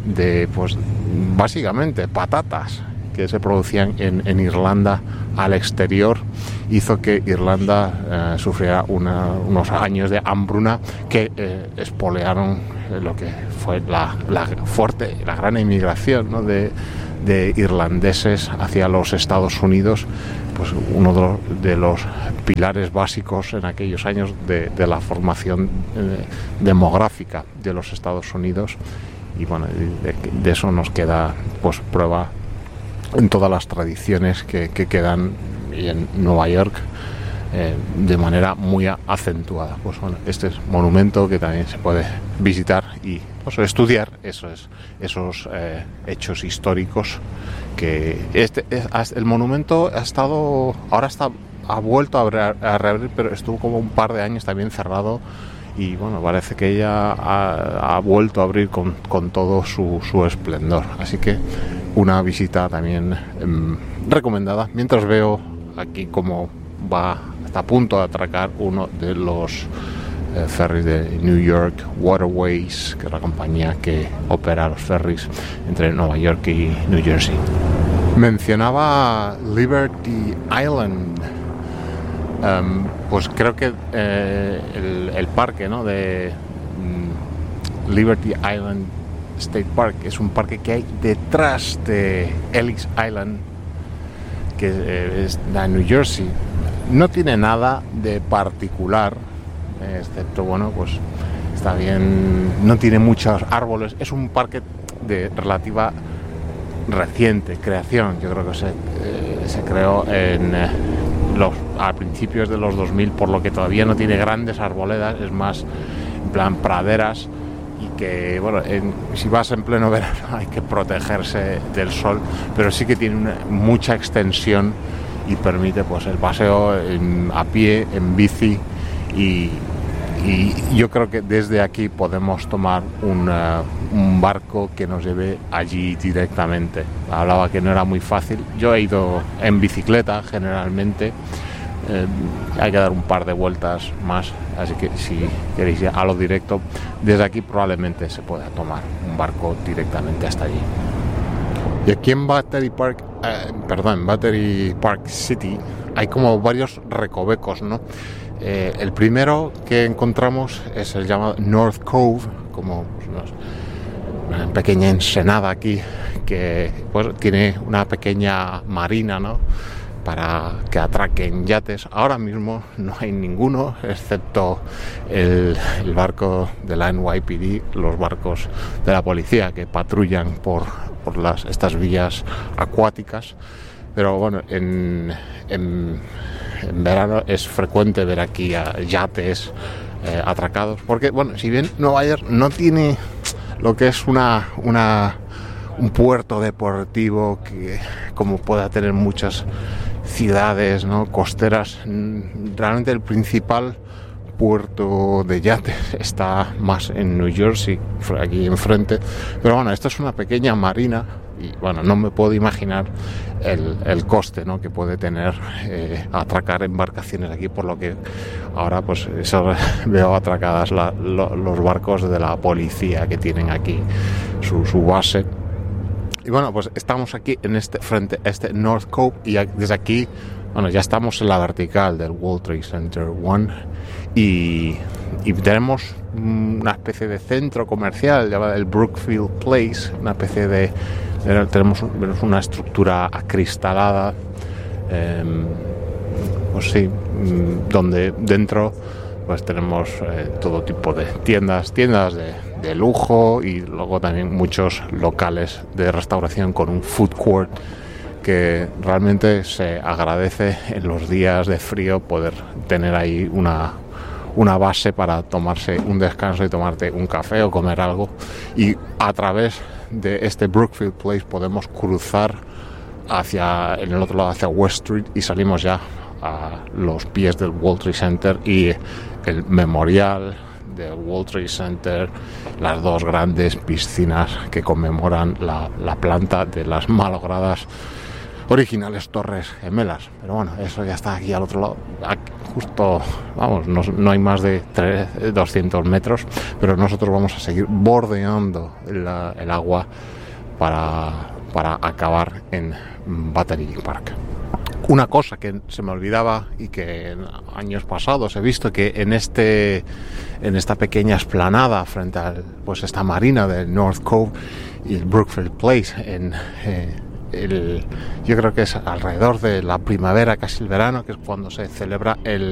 de pues básicamente patatas que se producían en, en Irlanda al exterior, hizo que Irlanda eh, sufriera una, unos años de hambruna que eh, expoliaron lo que fue la, la fuerte, la gran inmigración, ¿no?, de, de irlandeses hacia los Estados Unidos, pues uno de los, de los pilares básicos en aquellos años de, de la formación eh, demográfica de los Estados Unidos. Y bueno, de, de eso nos queda pues prueba en todas las tradiciones que, que quedan en Nueva York eh, de manera muy acentuada. Pues bueno, este es monumento que también se puede visitar y pues, estudiar esos, esos eh, hechos históricos. Que este es, el monumento ha estado, ahora está, ha vuelto a, a reabrir, pero estuvo como un par de años también cerrado. Y bueno, parece que ella ha, ha vuelto a abrir con, con todo su, su esplendor. Así que una visita también eh, recomendada. Mientras veo aquí cómo va, está a punto de atracar uno de los eh, ferries de New York Waterways, que es la compañía que opera los ferries entre Nueva York y New Jersey. Mencionaba Liberty Island. Um, pues creo que eh, el, el parque, ¿no?, de um, Liberty Island State Park es un parque que hay detrás de Ellis Island, que eh, es de New Jersey. No tiene nada de particular, eh, excepto, bueno, pues está bien, no tiene muchos árboles. Es un parque de relativa reciente creación. Yo creo que se, eh, se creó en eh, los a principios de los dos mil, por lo que todavía no tiene grandes arboledas, es más en plan praderas, y que bueno, en, si vas en pleno verano hay que protegerse del sol, pero sí que tiene una, mucha extensión y permite pues el paseo en, a pie, en bici, y, y yo creo que desde aquí podemos tomar una, un barco que nos lleve allí directamente. Hablaba que no era muy fácil. Yo he ido en bicicleta generalmente. Eh, hay que dar un par de vueltas más, así que si queréis ir a lo directo, desde aquí probablemente se pueda tomar un barco directamente hasta allí. Y aquí en Battery Park, eh, perdón, Battery Park City hay como varios recovecos, ¿no? Eh, el primero que encontramos es el llamado North Cove, como pues, una pequeña ensenada aquí que pues tiene una pequeña marina, ¿no?, para que atraquen yates. Ahora mismo no hay ninguno, excepto el, el barco de la N Y P D, los barcos de la policía que patrullan por, por las, estas vías acuáticas. Pero bueno, en, en, en verano es frecuente ver aquí a yates eh, atracados, porque bueno, si bien Nueva York no tiene lo que es una, una un puerto deportivo que como pueda tener muchas ciudades, ¿no?, costeras, realmente el principal puerto de yates está más en New Jersey, aquí enfrente. Pero bueno, esta es una pequeña marina y bueno, no me puedo imaginar el, el coste, ¿no?, que puede tener eh, atracar embarcaciones aquí, por lo que ahora pues eso, veo atracadas la, lo, los barcos de la policía que tienen aquí su, su base. Y bueno, pues estamos aquí en este frente, este North Cove, y desde aquí, bueno, ya estamos en la vertical del World Trade Center uno, y, y tenemos una especie de centro comercial llamado el Brookfield Place, una especie de, tenemos una estructura acristalada, eh, pues sí, donde dentro pues tenemos eh, todo tipo de tiendas, tiendas de, de lujo, y luego también muchos locales de restauración con un food court que realmente se agradece en los días de frío poder tener ahí una, una base para tomarse un descanso y tomarte un café o comer algo. Y a través de este Brookfield Place podemos cruzar hacia en el otro lado, hacia West Street, y salimos ya a los pies del World Trade Center y el memorial del World Trade Center, las dos grandes piscinas que conmemoran la, la planta de las malogradas originales torres gemelas, pero bueno, eso ya está aquí al otro lado, aquí, justo, vamos, no, no hay más de doscientos metros, pero nosotros vamos a seguir bordeando la, el agua para, para acabar en Battery Park. Una cosa que se me olvidaba y que en años pasados he visto que en este en esta pequeña explanada frente a pues esta marina del North Cove y el Brookfield Place, en eh, el, yo creo que es alrededor de la primavera, casi el verano, que es cuando se celebra el